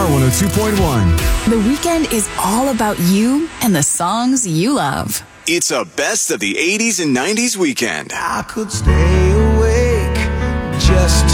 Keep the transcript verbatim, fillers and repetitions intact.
Star one oh two point one. The weekend is all about you and the songs you love. It's a best of the eighties and nineties weekend. I could stay awake just